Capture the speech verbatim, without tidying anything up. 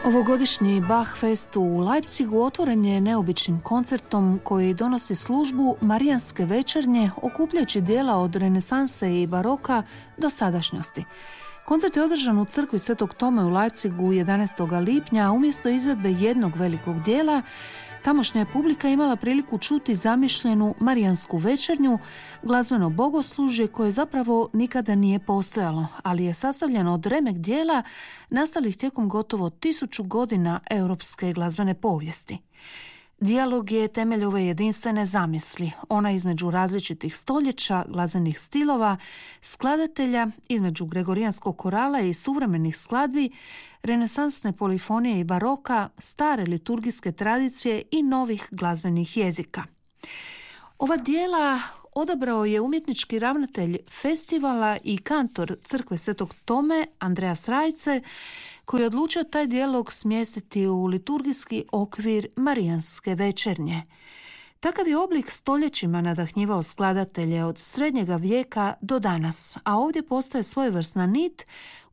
Ovogodišnji Bach Fest u Leipzigu otvoren je neobičnim koncertom koji donosi službu Marijanske večernje, okupljajući dijela od renesanse i baroka do sadašnjosti. Koncert je održan u crkvi Svetog Tome u Leipzigu jedanaestog lipnja, a umjesto izvedbe jednog velikog dijela, tamošnja je publika imala priliku čuti zamišljenu Marijansku večernju, glazbeno bogoslužje koje zapravo nikada nije postojalo, ali je sastavljeno od remek dijela nastalih tijekom gotovo tisuću godina europske glazbene povijesti. Dijalog je temelj ove jedinstvene zamisli, ona između različitih stoljeća, glazbenih stilova, skladatelja, između gregorijanskog korala i suvremenih skladbi, renesansne polifonije i baroka, stare liturgijske tradicije i novih glazbenih jezika. Ova dijela odabrao je umjetnički ravnatelj festivala i kantor crkve Svetog Tome Andreas Rajce, koji je odlučio taj dijalog smjestiti u liturgijski okvir Marijanske večernje. Takav je oblik stoljećima nadahnjivao skladatelje od srednjega vijeka do danas, a ovdje postaje svojevrsna nit